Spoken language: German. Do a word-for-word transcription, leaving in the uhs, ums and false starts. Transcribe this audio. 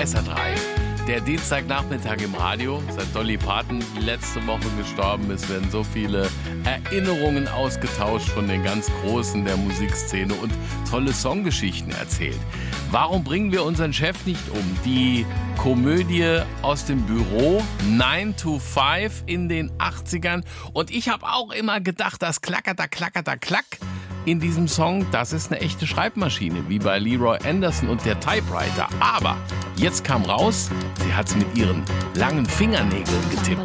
S R drei. Der Dienstagnachmittag im Radio. Seit Dolly Parton letzte Woche gestorben ist, werden so viele Erinnerungen ausgetauscht von den ganz Großen der Musikszene und tolle Songgeschichten erzählt. Warum bringen wir unseren Chef nicht um? Die Komödie aus dem Büro, nine to five in den achtzigern. Und ich habe auch immer gedacht, das klackerter, klackerter, klack in diesem Song, das ist eine echte Schreibmaschine, wie bei Leroy Anderson und der Typewriter. Aber jetzt kam raus, sie hat es mit ihren langen Fingernägeln getippt.